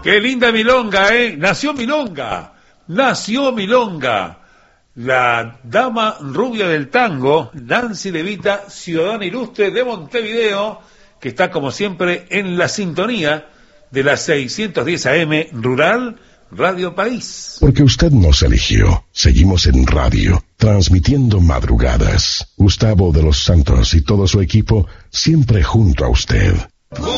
Qué linda milonga, ¿eh? Nació milonga. La dama rubia del tango, Nancy De Vita, ciudadana ilustre de Montevideo, que está como siempre en la sintonía de la 610 AM Rural Radio País. Porque usted nos eligió. Seguimos en radio, transmitiendo madrugadas. Gustavo de los Santos y todo su equipo, siempre junto a usted.